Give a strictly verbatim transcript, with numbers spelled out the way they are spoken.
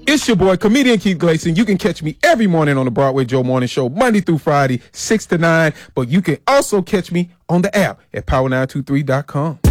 It's your boy, comedian Keith Gleason. You can catch me every morning on the Broadway Joe Morning Show, Monday through Friday, six to nine. But you can also catch me on the app at power nine two three dot com.